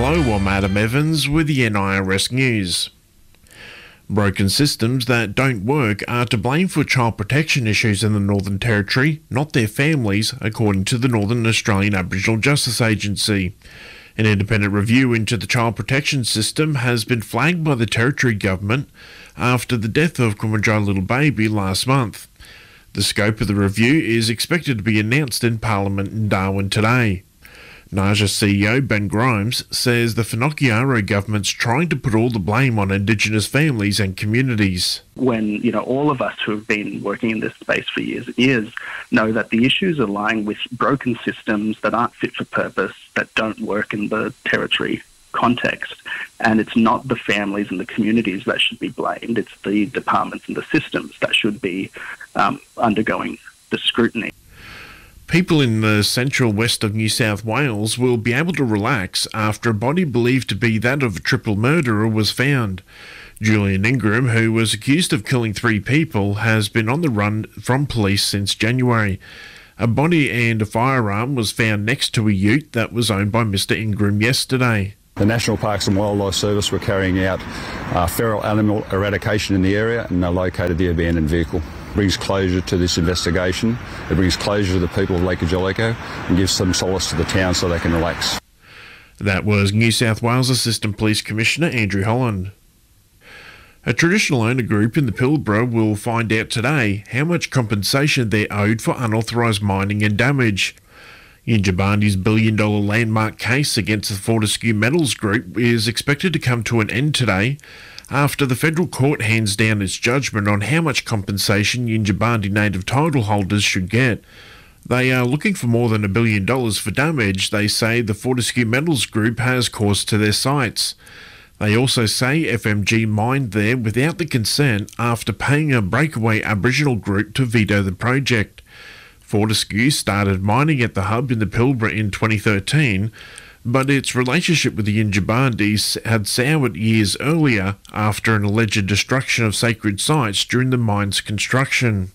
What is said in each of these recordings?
Hello, I'm Adam Evans with the NIRS News. Broken systems that don't work are to blame for child protection issues in the Northern Territory, not their families, according to the Northern Australian Aboriginal Justice Agency. An independent review into the child protection system has been flagged by the Territory Government after the death of Kumanjai Little Baby last month. The scope of the review is expected to be announced in Parliament in Darwin today. NAJA CEO Ben Grimes says the Finocchiaro government's trying to put all the blame on Indigenous families and communities. When, all of us who have been working in this space for years and years know that the issues are lying with broken systems that aren't fit for purpose, that don't work in the Territory context. And it's not the families and the communities that should be blamed, it's the departments and the systems that should be undergoing the scrutiny. People in the central west of New South Wales will be able to relax after a body believed to be that of a triple murderer was found. Julian Ingram, who was accused of killing 3 people, has been on the run from police since January. A body and a firearm was found next to a ute that was owned by Mr. Ingram yesterday. The National Parks and Wildlife Service were carrying out feral animal eradication in the area and they located the abandoned vehicle. It brings closure to this investigation, it brings closure to the people of Lake Ejelico and gives some solace to the town so they can relax. That was New South Wales Assistant Police Commissioner Andrew Holland. A traditional owner group in the Pilbara will find out today how much compensation they're owed for unauthorised mining and damage. Yindjibarndi's billion-dollar landmark case against the Fortescue Metals Group is expected to come to an end today after the federal court hands down its judgment on how much compensation Yindjibarndi native title holders should get. They are looking for more than $1 billion for damage they say the Fortescue Metals Group has caused to their sites. They also say FMG mined there without the consent after paying a breakaway Aboriginal group to veto the project. Fortescue started mining at the hub in the Pilbara in 2013, but its relationship with the Yindjibarndis had soured years earlier after an alleged destruction of sacred sites during the mine's construction.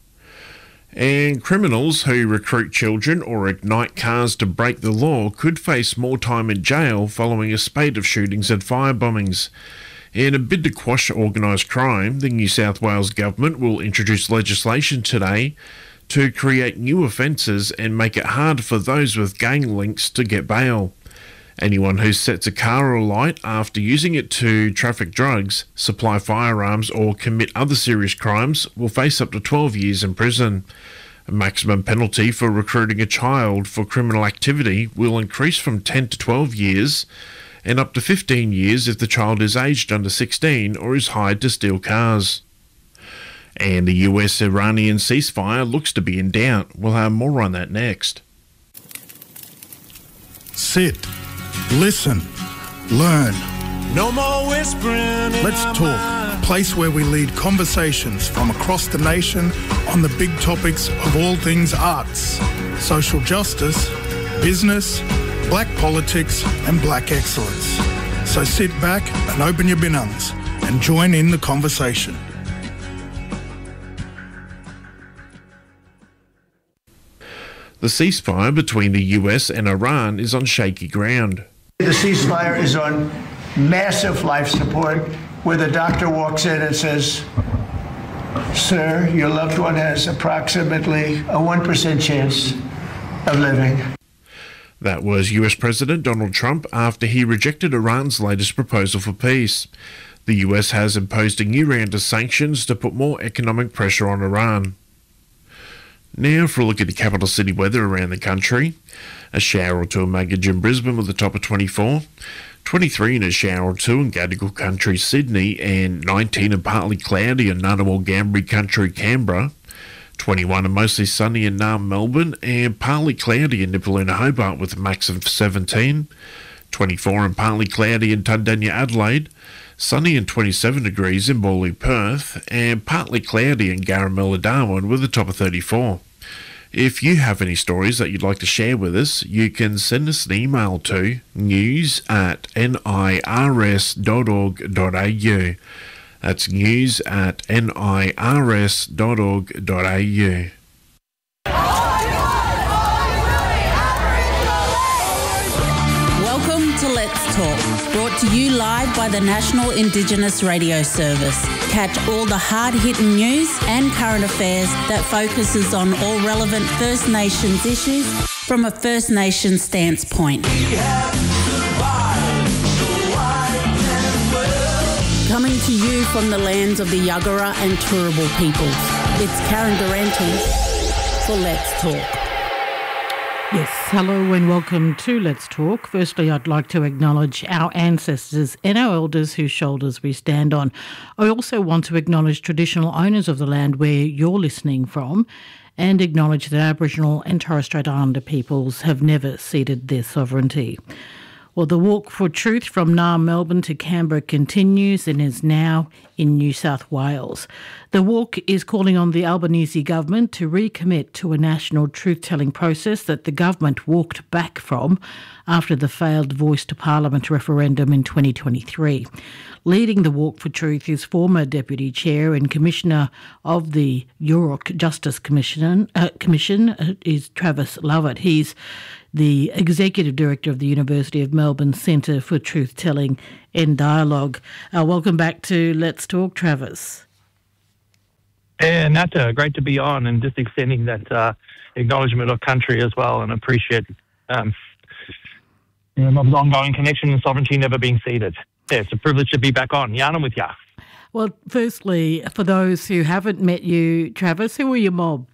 And criminals who recruit children or ignite cars to break the law could face more time in jail following a spate of shootings and firebombings. In a bid to quash organised crime, the New South Wales government will introduce legislation today to create new offences and make it hard for those with gang links to get bail. Anyone who sets a car alight after using it to traffic drugs, supply firearms or commit other serious crimes will face up to 12 years in prison. A maximum penalty for recruiting a child for criminal activity will increase from 10 to 12 years and up to 15 years if the child is aged under 16 or is hired to steal cars. And the US-Iranian ceasefire looks to be in doubt. We'll have more on that next. Sit. Listen, learn. No more whispering. Let's talk. A place where we lead conversations from across the nation on the big topics of all things arts, social justice, business, black politics and black excellence. So sit back and open your binungs and join in the conversation. The ceasefire between the US and Iran is on shaky ground. The ceasefire is on massive life support, where the doctor walks in and says, "Sir, your loved one has approximately a 1% chance of living." That was US President Donald Trump after he rejected Iran's latest proposal for peace. The US has imposed a new round of sanctions to put more economic pressure on Iran. Now for a look at the capital city weather around the country. A shower or two in Magidge in Brisbane with a top of 24. 23 and a shower or two in Gadigal Country, Sydney, and 19 and partly cloudy in Ngunnawal Ngambri Country, Canberra. 21 and mostly sunny in Naarm, Melbourne, and partly cloudy in Nipaluna, Hobart with a max of 17. 24 and partly cloudy in Tundanya, Adelaide. Sunny and 27 degrees in Morley, Perth, and partly cloudy in Garamella, Darwin with a top of 34. If you have any stories that you'd like to share with us, you can send us an email to news@nirs.org.au. That's news@nirs.org.au. Welcome to Let's Talk, brought to you live by the National Indigenous Radio Service. Catch all the hard-hitting news and current affairs that focuses on all relevant First Nations issues from a First Nations stance point. Coming to you from the lands of the Yuggera and Turrbal peoples, it's Karen Durante for Let's Talk. Yes, hello and welcome to Let's Talk. Firstly, I'd like to acknowledge our ancestors and our elders whose shoulders we stand on. I also want to acknowledge traditional owners of the land where you're listening from and acknowledge that Aboriginal and Torres Strait Islander peoples have never ceded their sovereignty. Well, the walk for truth from Naarm, Melbourne to Canberra continues and is now in New South Wales. The walk is calling on the Albanese government to recommit to a national truth-telling process that the government walked back from after the failed Voice to Parliament referendum in 2023. Leading the Walk for Truth is former Deputy Chair and Commissioner of the Yurok Justice Commission is Travis Lovett. He's the Executive Director of the University of Melbourne Centre for Truth-Telling and Dialogue. Welcome back to Let's Talk, Travis. Yeah, Nata, great to be on and just extending that acknowledgement of country as well and appreciate Melbourne's ongoing connection and sovereignty never being ceded. Yeah, it's a privilege to be back on. Yarn with ya. Well, firstly, for those who haven't met you, Travis, who are your mob?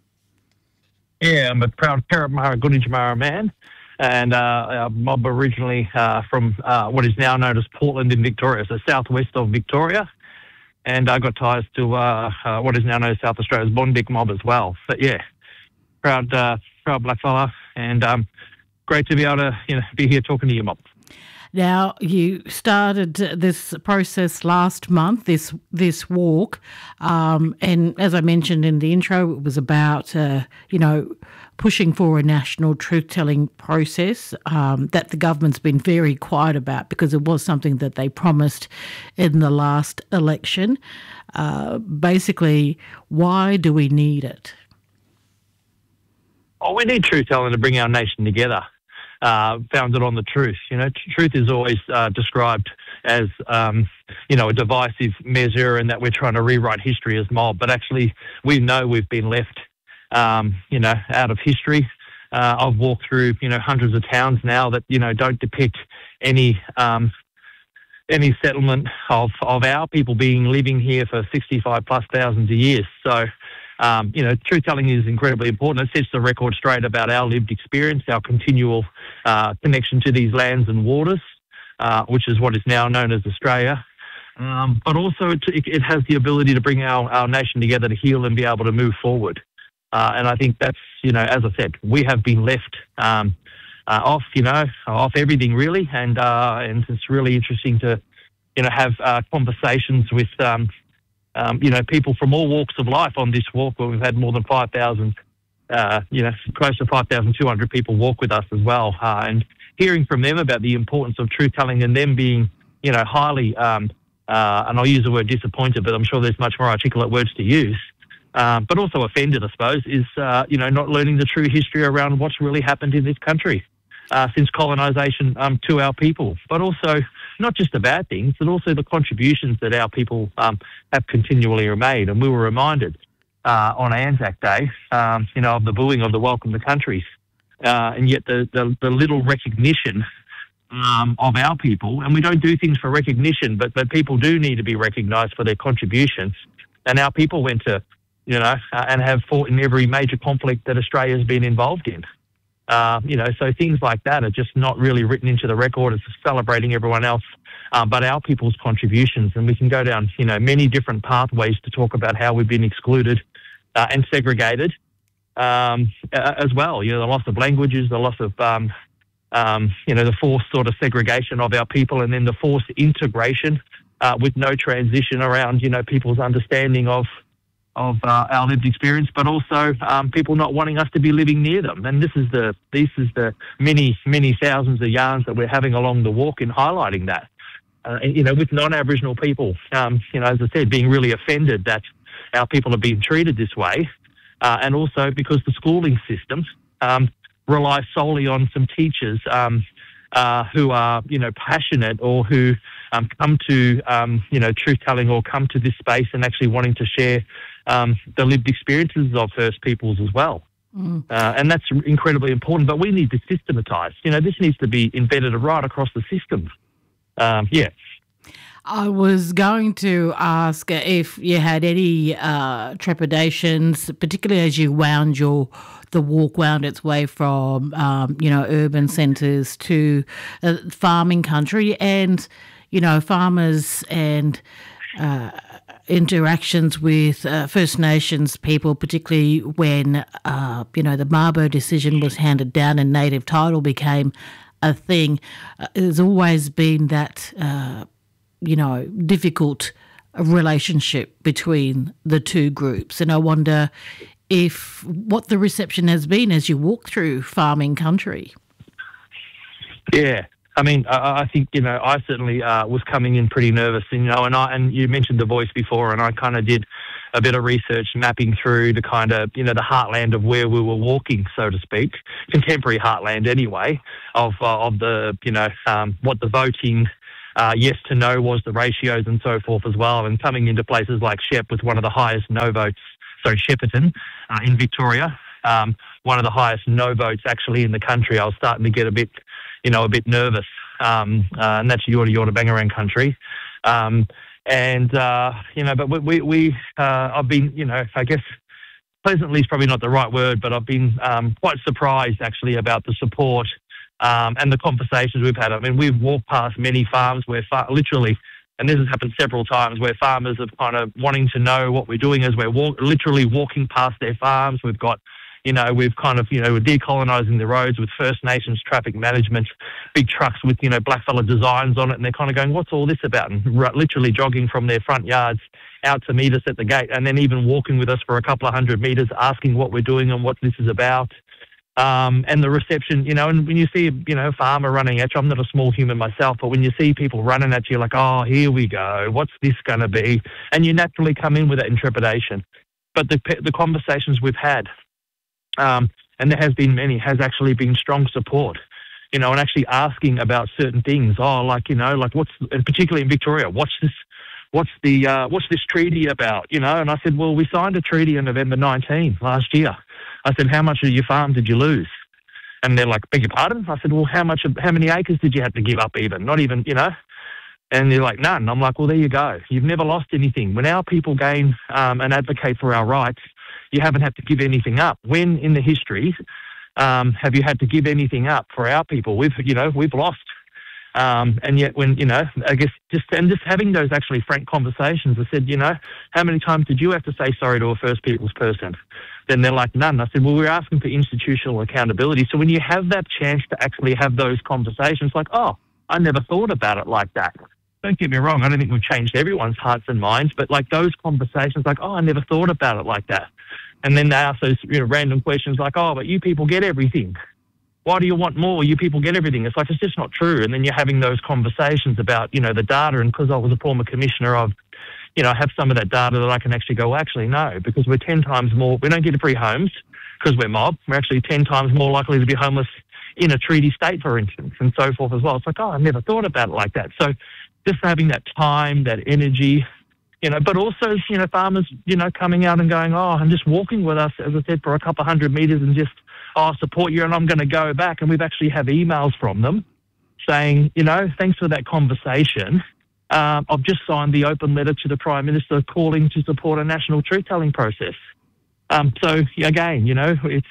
Yeah, I'm a proud Parramatta Gunditjmara man and a mob originally from what is now known as Portland in Victoria, so southwest of Victoria. And I got ties to what is now known as South Australia's Bondic mob as well. But yeah, proud blackfella and great to be able to be here talking to you, mob. Now, you started this process last month, this walk, and as I mentioned in the intro, it was about, pushing for a national truth-telling process that the government's been very quiet about because it was something that they promised in the last election. Basically, why do we need it? Oh, we need truth-telling to bring our nation together. Founded on the truth. Truth is always described as, a divisive measure and that we're trying to rewrite history as mob. But actually, we know we've been left, out of history. I've walked through, hundreds of towns now that, don't depict any settlement of our people living here for 65,000+ years. So, truth-telling is incredibly important. It sets the record straight about our lived experience, our continual connection to these lands and waters, which is what is now known as Australia. But also it has the ability to bring our nation together to heal and be able to move forward. And I think that's, as I said, we have been left off everything really. And it's really interesting to, have conversations with people from all walks of life on this walk, where we've had more than 5,000, close to 5,200 people walk with us as well. And hearing from them about the importance of truth-telling and them being, highly, and I'll use the word disappointed, but I'm sure there's much more articulate words to use, but also offended, I suppose, is, not learning the true history around what's really happened in this country since colonisation to our people, but also not just the bad things, but also the contributions that our people have continually made. And we were reminded on Anzac Day, of the booing of the Welcome to Countries, and yet the little recognition of our people. And we don't do things for recognition, but people do need to be recognised for their contributions. And our people went to, and have fought in every major conflict that Australia's been involved in. So things like that are just not really written into the record. It's celebrating everyone else, but our people's contributions. And we can go down, many different pathways to talk about how we've been excluded and segregated as well. The loss of languages, the loss of, the forced sort of segregation of our people, and then the forced integration with no transition around, people's understanding of our lived experience, but also people not wanting us to be living near them. And this is the many, many thousands of yarns that we're having along the walk in highlighting that. With non-Aboriginal people, as I said, being really offended that our people are being treated this way, and also because the schooling system relies solely on some teachers who are, passionate or who come to, truth-telling or come to this space and actually wanting to share the lived experiences of First Peoples as well. And that's incredibly important, but we need to systematise. This needs to be embedded right across the system. I was going to ask if you had any trepidations, particularly as you the walk wound its way from, urban centres to farming country and, farmers and interactions with First Nations people, particularly when, the Mabo decision was handed down and native title became a thing. There's always been that, difficult relationship between the two groups. And I wonder what the reception has been as you walk through farming country. Yeah. I mean, I think, I certainly was coming in pretty nervous, and you mentioned The Voice before, and I kind of did a bit of research mapping through the kind of, the heartland of where we were walking, so to speak, contemporary heartland anyway, of the, what the voting yes to no was, the ratios and so forth as well, and coming into places like Shep with one of the highest no votes, Shepparton in Victoria, one of the highest no votes actually in the country. I was starting to get a bit nervous, and that's Yorta Bangarang country. But I've been, I guess pleasantly is probably not the right word, but I've been quite surprised actually about the support and the conversations we've had. I mean, we've walked past many farms where literally, and this has happened several times, where farmers have kind of wanting to know what we're doing as we're literally walking past their farms. We've got, we've kind of, we're decolonising the roads with First Nations traffic management, big trucks with, blackfella designs on it, and they're kind of going, what's all this about? And literally jogging from their front yards out to meet us at the gate, and then even walking with us for a couple of 100 metres, asking what we're doing and what this is about. And the reception, and when you see, a farmer running at you, I'm not a small human myself, but when you see people running at you like, oh, here we go, what's this going to be? And you naturally come in with that intrepidation. But the conversations we've had, and there has been many, has actually been strong support, and actually asking about certain things. Oh, and particularly in Victoria, what's this treaty about? And I said, well, we signed a treaty in November 19 last year. I said, how much of your farm did you lose? And they're like, beg your pardon? I said, well, how many acres did you have to give up even? Not even, And they're like, none. I'm like, well, there you go. You've never lost anything. When our people gain and advocate for our rights, you haven't had to give anything up. When in the history have you had to give anything up for our people? We've lost. And yet when, I guess just having those actually frank conversations, I said, how many times did you have to say sorry to a First Peoples person? Then they're like, none. I said, well, we're asking for institutional accountability. So when you have that chance to actually have those conversations, like, oh, I never thought about it like that. Don't get me wrong. I don't think we've changed everyone's hearts and minds, but like those conversations, like, oh, I never thought about it like that. And then they ask those random questions like, oh, but you people get everything. Why do you want more? You people get everything. It's like, it's just not true. And then you're having those conversations about, the data. And because I was a former commissioner of, I have some of that data that I can actually go, actually, no, because we're 10 times more. We don't get free homes because we're mob. We're actually 10 times more likely to be homeless in a treaty state, for instance, and so forth as well. It's like, oh, I never thought about it like that. So just having that time, that energy, but also, farmers, coming out and going, oh, and just walking with us, as I said, for a couple of 100 metres and just, oh, support you and I'm going to go back. And we've actually have emails from them saying, thanks for that conversation. I've just signed the open letter to the Prime Minister calling to support a national truth-telling process. So again, it's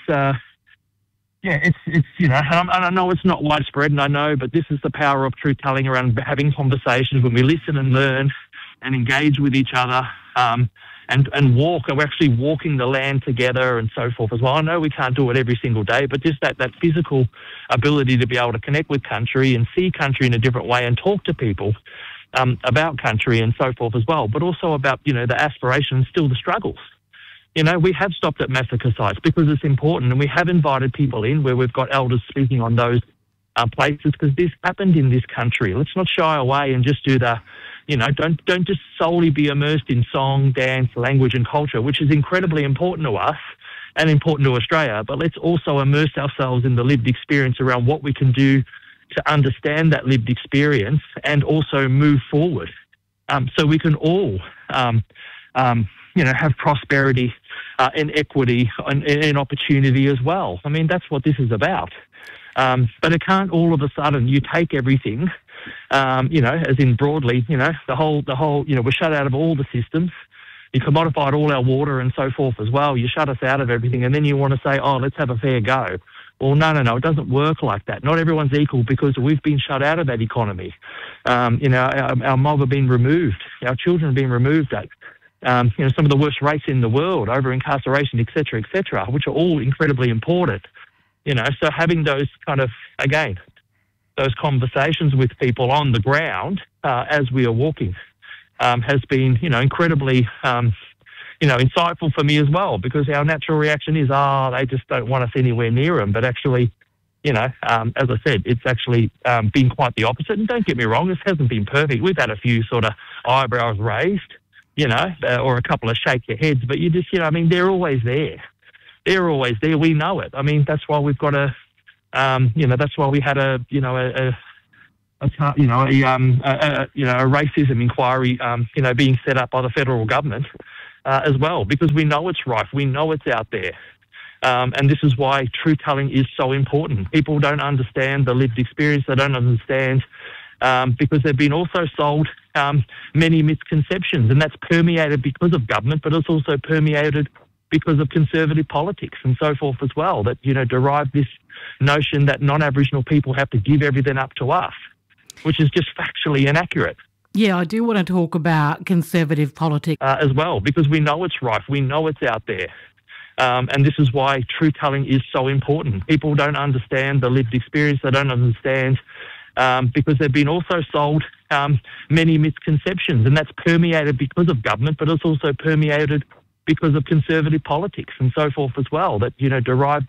and I know it's not widespread, and I know, but this is the power of truth-telling around having conversations when we listen and learn and engage with each other, and walk. We're actually walking the land together and so forth as well. I know we can't do it every single day, but just that physical ability to be able to connect with country and see country in a different way and talk to people about country and so forth as well, but also about, the aspirations, still the struggles. We have stopped at massacre sites because it's important, and we have invited people in where we've got elders speaking on those places because this happened in this country. Let's not shy away and just do the, don't just solely be immersed in song, dance, language and culture, which is incredibly important to us and important to Australia, but let's also immerse ourselves in the lived experience around what we can do to understand that lived experience and also move forward, so we can all, have prosperity and equity and opportunity as well. I mean, that's what this is about. But it can't all of a sudden you take everything, as in broadly, the whole, we're shut out of all the systems. You commodified all our water and so forth as well. You shut us out of everything, and then you want to say, oh, let's have a fair go. Well, no, it doesn't work like that. Not everyone's equal because we've been shut out of that economy. Our mob have been removed. Our children have been removed at, some of the worst rates in the world, over incarceration, et cetera, which are all incredibly important. So having those kind of, again, those conversations with people on the ground as we are walking has been, incredibly, insightful for me as well, because our natural reaction is, they just don't want us anywhere near them. But actually, as I said, it's actually been quite the opposite. And don't get me wrong, this hasn't been perfect. We've had a few sort of eyebrows raised, or a couple of shake your heads, but you just, they're always there. They're always there. We know it. I mean, that's why we've got that's why we had a racism inquiry, being set up by the federal government as well, because we know it's rife. We know it's out there. And this is why truth-telling is so important. People don't understand the lived experience. They don't understand because they've been also sold many misconceptions, and that's permeated because of government, but it's also permeated because of conservative politics and so forth as well, that, derive this notion that non-Aboriginal people have to give everything up to us, which is just factually inaccurate. Yeah, I do want to talk about conservative politics as well, because we know it's rife. We know it's out there. And this is why truth-telling is so important. People don't understand the lived experience. They don't understand because they've been also sold many misconceptions, and that's permeated because of government, but it's also permeated because of conservative politics and so forth as well, that, derive